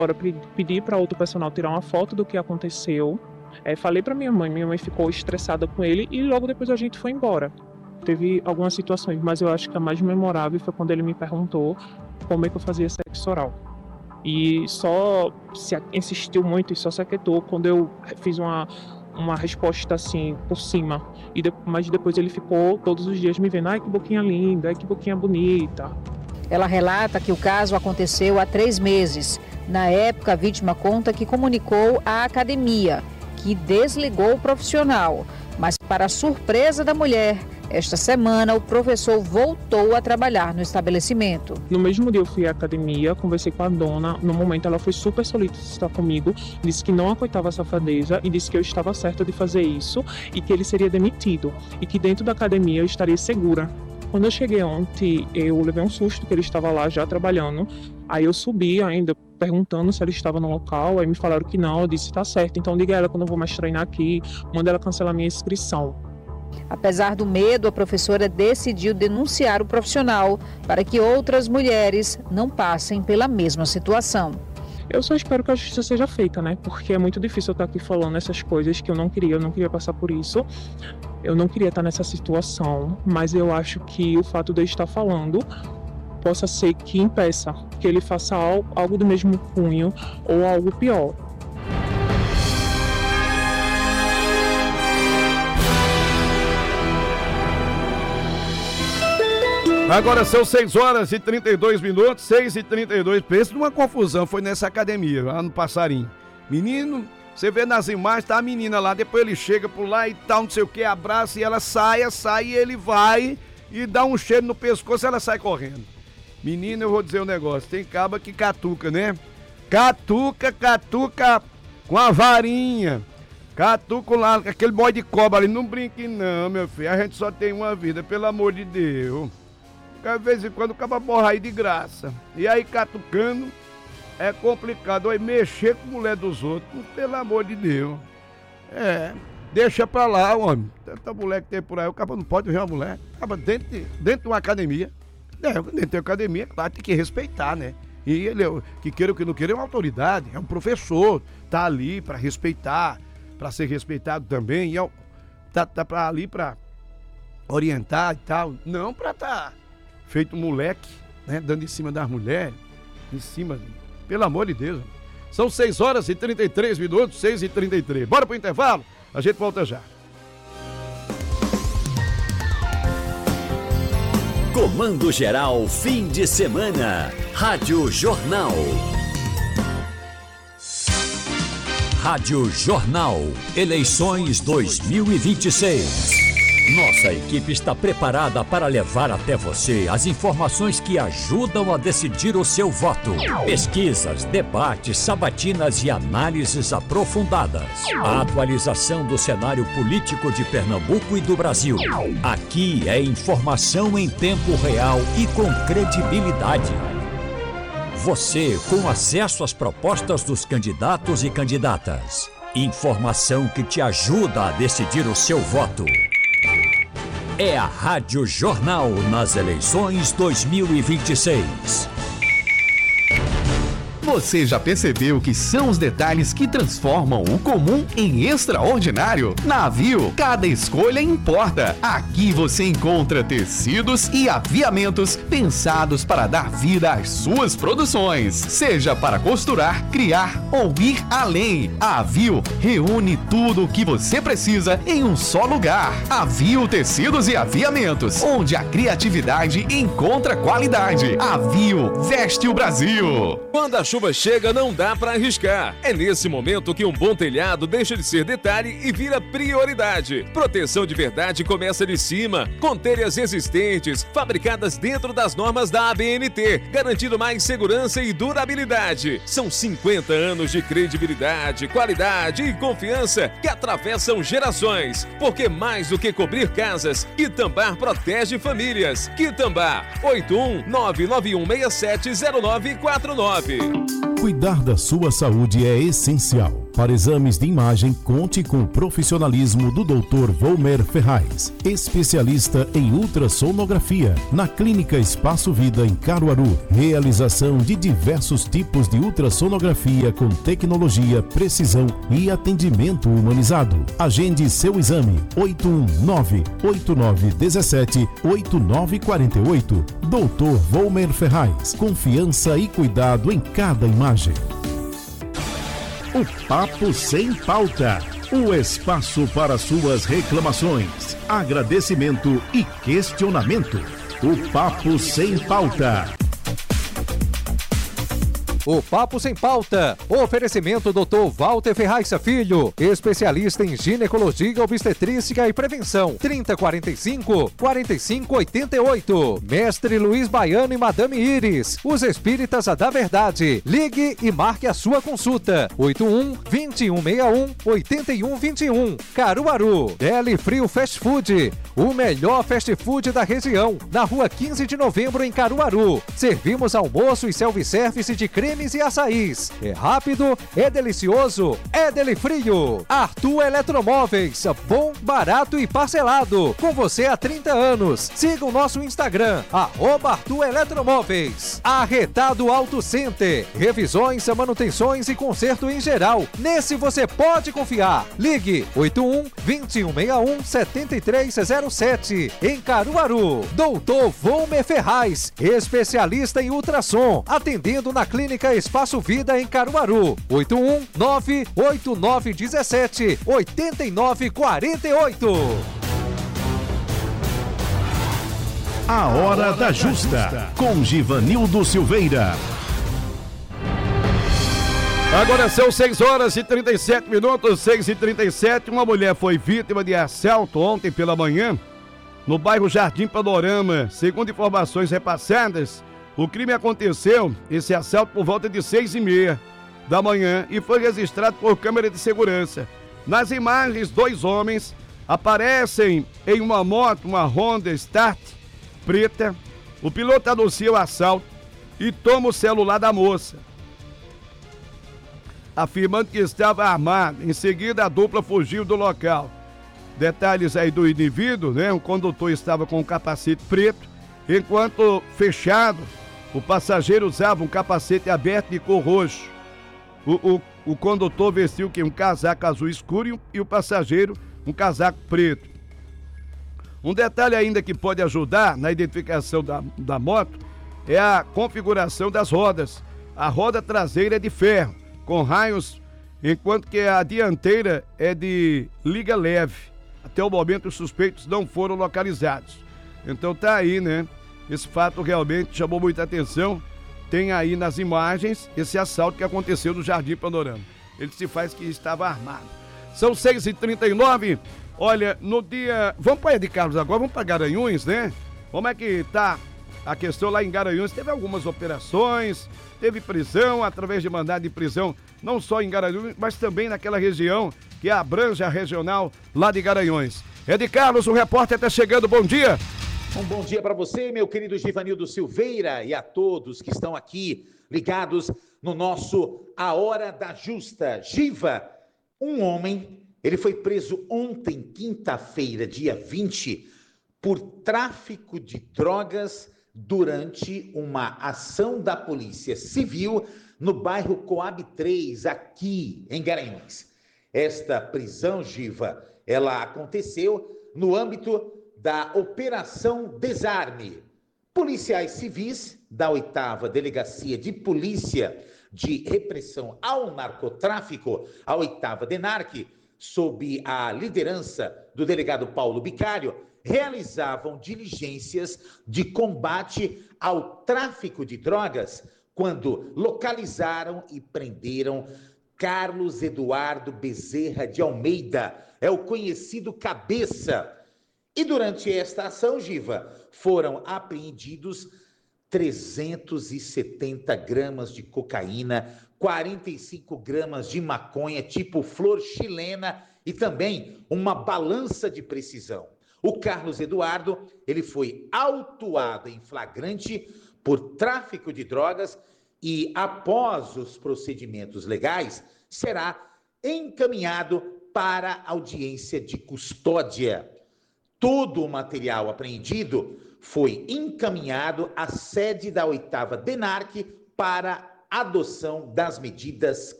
Agora pedi para outro personal tirar uma foto do que aconteceu. Falei para minha mãe ficou estressada com ele e logo depois a gente foi embora. Teve algumas situações, mas eu acho que a mais memorável foi quando ele me perguntou como é que eu fazia sexo oral. E só se insistiu muito e só se aquietou quando eu fiz uma resposta assim por cima. Mas depois ele ficou todos os dias me vendo, ai que boquinha linda, ai que boquinha bonita. Ela relata que o caso aconteceu há 3 meses. Na época, a vítima conta que comunicou à academia, que desligou o profissional. Mas, para a surpresa da mulher, esta semana o professor voltou a trabalhar no estabelecimento. No mesmo dia eu fui à academia, conversei com a dona. No momento ela foi super solícita comigo, disse que não acoitava a safadeza e disse que eu estava certa de fazer isso e que ele seria demitido e que dentro da academia eu estaria segura. Quando eu cheguei ontem, eu levei um susto que ele estava lá já trabalhando. Aí eu subi ainda perguntando se ele estava no local, aí me falaram que não. Eu disse, tá certo, então liga ela quando eu vou mais treinar aqui, manda ela cancelar minha inscrição. Apesar do medo, a professora decidiu denunciar o profissional para que outras mulheres não passem pela mesma situação. Eu só espero que a justiça seja feita, né? Porque é muito difícil eu estar aqui falando essas coisas que eu não queria passar por isso. Eu não queria estar nessa situação, mas eu acho que o fato de eu estar falando possa ser que impeça que ele faça algo do mesmo cunho ou algo pior. Agora são 6h32, 6h32. Pensa numa confusão, foi nessa academia, lá no Passarinho. Menino, você vê nas imagens, tá a menina lá, depois ele chega por lá e tal, não sei o que, abraça e ela sai e ele vai e dá um cheiro no pescoço e ela sai correndo. Menino, eu vou dizer um negócio, tem caba que catuca, né? Catuca com a varinha. Catuca lá, aquele boi de cobra ali, não brinque não, meu filho, a gente só tem uma vida, pelo amor de Deus. De vez em quando acaba borra aí de graça. E aí catucando é complicado. Aí mexer com a mulher dos outros, pelo amor de Deus. Deixa pra lá, homem. Tanta mulher que tem por aí, o cara não pode ver uma mulher. Acaba dentro de uma academia. Dentro de uma academia, claro, tem que respeitar, né? E ele, que queira ou que não queira, é uma autoridade, é um professor. Tá ali pra respeitar, pra ser respeitado também. E tá ali pra orientar e tal. Não pra tá feito moleque, né, dando em cima das mulheres, pelo amor de Deus. São 6h33, 6h33. Bora pro intervalo, a gente volta já. Comando Geral, fim de semana. Rádio Jornal. Rádio Jornal, eleições 2026. Nossa equipe está preparada para levar até você as informações que ajudam a decidir o seu voto. Pesquisas, debates, sabatinas e análises aprofundadas. A atualização do cenário político de Pernambuco e do Brasil. Aqui é informação em tempo real e com credibilidade. Você com acesso às propostas dos candidatos e candidatas. Informação que te ajuda a decidir o seu voto. É a Rádio Jornal nas eleições 2026. Você já percebeu que são os detalhes que transformam o comum em extraordinário? Na Aviu, cada escolha importa. Aqui você encontra tecidos e aviamentos pensados para dar vida às suas produções. Seja para costurar, criar ou ir além. A Aviu reúne tudo o que você precisa em um só lugar. Aviu Tecidos e Aviamentos, onde a criatividade encontra qualidade. Aviu veste o Brasil. Quando a chuva chega, não dá para arriscar. É nesse momento que um bom telhado deixa de ser detalhe e vira prioridade. Proteção de verdade começa de cima, com telhas resistentes, fabricadas dentro das normas da ABNT, garantindo mais segurança e durabilidade. São 50 anos de credibilidade, qualidade e confiança que atravessam gerações. Porque mais do que cobrir casas, Quitambá protege famílias. Quitambá, 81991670949. Cuidar da sua saúde é essencial. Para exames de imagem, conte com o profissionalismo do Dr. Volmer Ferraz, especialista em ultrassonografia, na Clínica Espaço Vida em Caruaru. Realização de diversos tipos de ultrassonografia com tecnologia, precisão e atendimento humanizado. Agende seu exame 819-8917-8948. Dr. Volmer Ferraz, confiança e cuidado em cada imagem. O Papo Sem Pauta, o espaço para suas reclamações, agradecimento e questionamento. O Papo Sem Pauta. O Papo Sem Pauta. Oferecimento Dr. Walter Ferraz Filho, especialista em ginecologia, obstetrícia e prevenção. 3045-4588. Mestre Luiz Baiano e Madame Iris, os espíritas da verdade. Ligue e marque a sua consulta. 81-2161-8121. Caruaru. Deli Frio Fast Food, o melhor fast food da região. Na rua 15 de novembro, em Caruaru. Servimos almoço e self-service de cremes e açaís. É rápido, é delicioso, é Deli Frio. Arthur Eletromóveis, bom, barato e parcelado. Com você há 30 anos. Siga o nosso Instagram, @Arthur Eletromóveis. Arretado Auto Center, revisões, manutenções e conserto em geral. Nesse você pode confiar. Ligue 81-2161-7307. Em Caruaru. Doutor Volmer Ferraz, especialista em ultrassom, atendendo na Clínica Espaço Vida em Caruaru. 819-8917-8948. A Hora da Justa, com Givanildo Silveira. Agora são 6 horas e 37 minutos, 6h37. Uma mulher foi vítima de assalto ontem pela manhã no bairro Jardim Panorama. Segundo informações repassadas, o crime aconteceu, esse assalto, por volta de 6h30 da manhã e foi registrado por câmera de segurança. Nas imagens, 2 homens aparecem em uma moto, uma Honda Start preta. O piloto anuncia o assalto e toma o celular da moça, afirmando que estava armado. Em seguida, a dupla fugiu do local. Detalhes aí do indivíduo, né? O condutor estava com um capacete preto, enquanto fechado, o passageiro usava um capacete aberto de cor roxo. O condutor vestiu um casaco azul escuro e o passageiro um casaco preto. Um detalhe ainda que pode ajudar na identificação da moto é a configuração das rodas. A roda traseira é de ferro, com raios, enquanto que a dianteira é de liga leve. Até o momento, os suspeitos não foram localizados. Então tá aí, né? Esse fato realmente chamou muita atenção. Tem aí nas imagens esse assalto que aconteceu no Jardim Panorama. Ele se faz que estava armado. São 6h39. Olha, no dia... Vamos para Ed Carlos agora, vamos para Garanhuns, né? Como é que tá a questão lá em Garanhuns? Teve algumas operações, teve prisão, através de mandado de prisão, não só em Garanhuns, mas também naquela região que abrange a regional lá de Garanhuns. Ed Carlos, o repórter está chegando, bom dia. Um bom dia para você, meu querido Givanildo Silveira, e a todos que estão aqui ligados no nosso A Hora da Justa. Giva, um homem, ele foi preso ontem, quinta-feira, dia 20, por tráfico de drogas durante uma ação da Polícia Civil no bairro Coab 3, aqui em Garanhuns. Esta prisão, Giva, ela aconteceu no âmbito da Operação Desarme. Policiais civis da 8ª Delegacia de Polícia de Repressão ao Narcotráfico, a 8ª DENARC, sob a liderança do delegado Paulo Bicário, realizavam diligências de combate ao tráfico de drogas quando localizaram e prenderam Carlos Eduardo Bezerra de Almeida, é o conhecido Cabeça. E durante esta ação, Giva, foram apreendidos 370 gramas de cocaína, 45 gramas de maconha tipo flor chilena e também uma balança de precisão. O Carlos Eduardo, ele foi autuado em flagrante por tráfico de drogas e, após os procedimentos legais, será encaminhado para audiência de custódia. Todo o material apreendido foi encaminhado à sede da 8ª DENARC para adoção das medidas